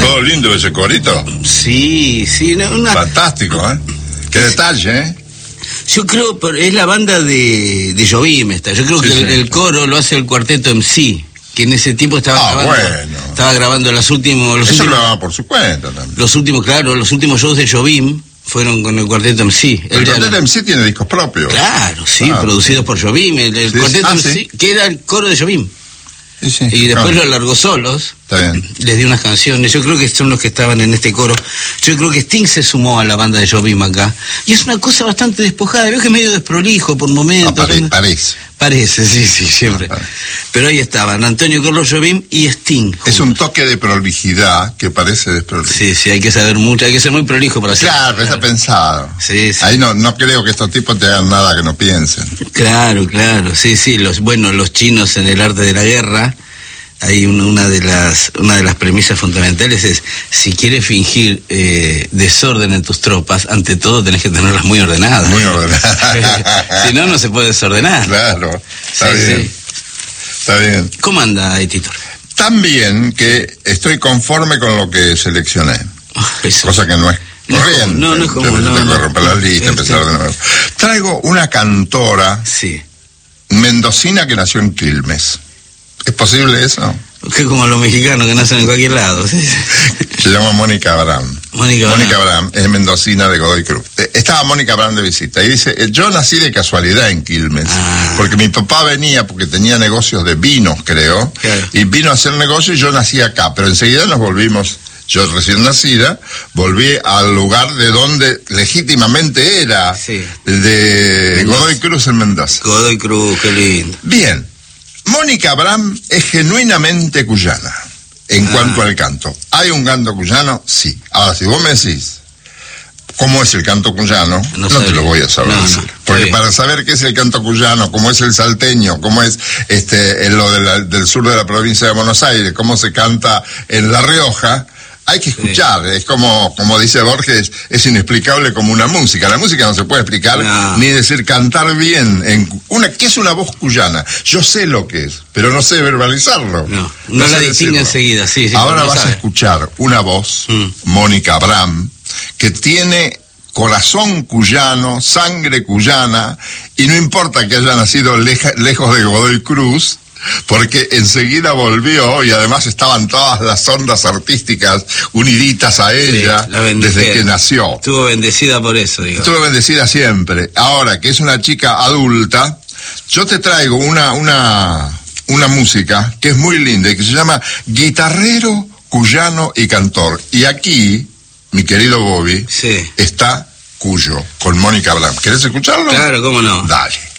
todo lindo ese corito. Sí, fantástico, ¿eh? Qué detalle, ¿eh? Yo creo, es la banda de Jobim esta. Yo creo que el coro lo hace el cuarteto MC, que en ese tiempo estaba grabando los últimos... Eso lo grababa por su cuenta también. Los últimos shows de Jobim fueron con el cuarteto MC. El cuarteto MC tiene discos propios. Claro, producidos por Jobim. El cuarteto MC, que era el coro de Jobim. Y después lo largó solos. Está bien. Les dio unas canciones. Yo creo que son los que estaban en este coro. Yo creo que Sting se sumó a la banda de Jobim acá. Y es una cosa bastante despojada. Veo que es medio desprolijo por momentos. Parece, sí, siempre. Pero ahí estaban Antonio Carlos Jobim y Sting. Juntos. Es un toque de prolijidad que parece desprolijo. Sí, hay que saber mucho, hay que ser muy prolijo para hacer. Claro, está pensado. Sí. Ahí no creo que estos tipos te hagan nada que no piensen. Claro. Sí, los chinos en el arte de la guerra, hay una de las premisas fundamentales es, si quieres fingir desorden en tus tropas, ante todo tenés que tenerlas muy ordenadas. Muy ordenadas. Si no se puede desordenar. Claro, está bien. Sí. Está bien. ¿Cómo anda, Titor? Tan bien que estoy conforme con lo que seleccioné. Cosa que no es corriente. No es como... Tengo que romper la lista, empezar de nuevo. Traigo una cantora mendocina que nació en Quilmes. ¿Es posible eso? Que como los mexicanos que nacen en cualquier lado. ¿Sí? Se llama Mónica Abraham. Mónica Abraham es mendocina de Godoy Cruz. Estaba Mónica Abraham de visita y dice, yo nací de casualidad en Quilmes, porque mi papá venía porque tenía negocios de vinos, creo, y vino a hacer negocio y yo nací acá, pero enseguida nos volvimos, yo recién nacida, volví al lugar de donde legítimamente era, de Godoy Cruz en Mendoza. Godoy Cruz, qué lindo. Bien. Mónica Abraham es genuinamente cuyana en cuanto al canto. ¿Hay un canto cuyano? Sí. Ahora, si vos me decís cómo es el canto cuyano, no te lo voy a saber decir. Porque para saber qué es el canto cuyano, cómo es el salteño, cómo es lo del sur de la provincia de Buenos Aires, cómo se canta en La Rioja, hay que escuchar. Es como dice Borges, es inexplicable como una música. La música no se puede explicar ni decir cantar bien. ¿Qué es una voz cuyana? Yo sé lo que es, pero no sé verbalizarlo. No la distingue enseguida. Ahora vas a escuchar una voz, Mónica Abraham, que tiene corazón cuyano, sangre cuyana, y no importa que haya nacido lejos de Godoy Cruz, porque enseguida volvió y además estaban todas las ondas artísticas uniditas a ella desde que nació. Estuvo bendecida por eso, digo. Estuvo bendecida siempre. Ahora que es una chica adulta, yo te traigo una música que es muy linda y que se llama Guitarrero, Cuyano y Cantor. Y aquí, mi querido Bobby, está Cuyo, con Mónica Abraham. ¿Querés escucharlo? Claro, cómo no. Dale.